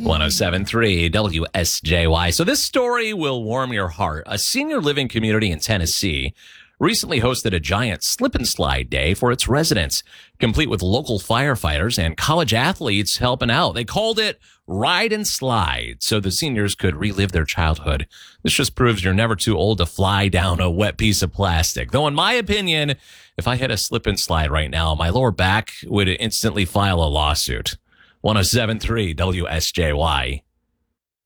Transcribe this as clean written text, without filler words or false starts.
107.3 WSJY. So this story will warm your heart. A senior living community in Tennessee recently hosted a giant slip and slide day for its residents, complete with local firefighters and college athletes helping out. They called it Ride and Slide so the seniors could relive their childhood. This just proves you're never too old to fly down a wet piece of plastic. Though in my opinion, if I hit a slip and slide right now, my lower back would instantly file a lawsuit. 107.3 WSJY.